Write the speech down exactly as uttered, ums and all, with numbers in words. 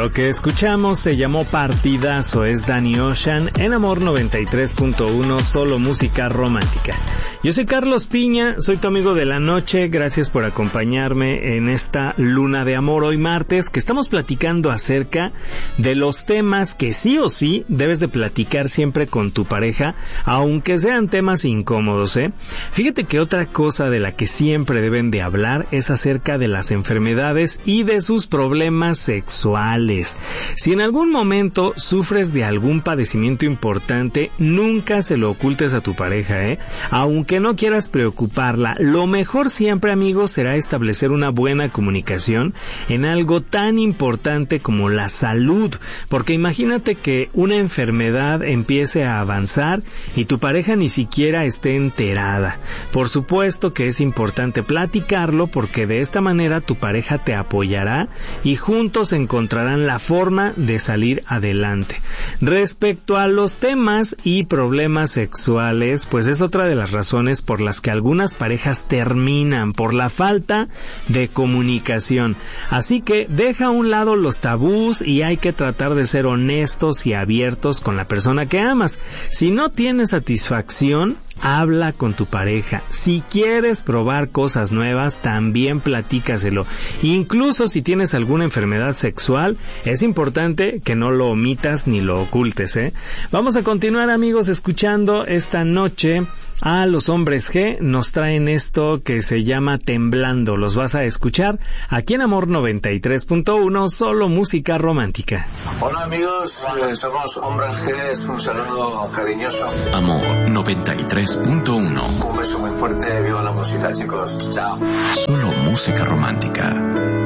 Lo que escuchamos se llamó Partidazo, es Danny Ocean en Amor noventa y tres punto uno, solo música romántica. Yo soy Carlos Piña, soy tu amigo de la noche, gracias por acompañarme en esta luna de amor hoy martes, que estamos platicando acerca de los temas que sí o sí debes de platicar siempre con tu pareja, aunque sean temas incómodos, ¿eh? Fíjate que otra cosa de la que siempre deben de hablar es acerca de las enfermedades y de sus problemas sexuales. Si en algún momento sufres de algún padecimiento importante, nunca se lo ocultes a tu pareja, ¿eh? Aunque no quieras preocuparla, lo mejor siempre, amigos, será establecer una buena comunicación en algo tan importante como la salud, porque imagínate que una enfermedad empiece a avanzar y tu pareja ni siquiera esté enterada. Por supuesto que es importante platicarlo, porque de esta manera tu pareja te apoyará y juntos encontrarán la forma de salir adelante. Respecto a los temas y problemas sexuales, pues es otra de las razones por las que algunas parejas terminan, por la falta de comunicación. Así que deja a un lado los tabús y hay que tratar de ser honestos y abiertos con la persona que amas. Si no tienes satisfacción, habla con tu pareja. Si quieres probar cosas nuevas, también platícaselo. Incluso si tienes alguna enfermedad sexual, es importante que no lo omitas ni lo ocultes, ¿eh? Vamos a continuar, amigos, escuchando esta noche a los Hombres G. Nos traen esto que se llama Temblando. Los vas a escuchar aquí en Amor noventa y tres punto uno, solo música romántica. Hola, amigos, eh, somos Hombres G. Es un saludo cariñoso. Amor noventa y tres punto uno. Un beso muy fuerte. Viva la música, chicos. Chao. Solo música romántica.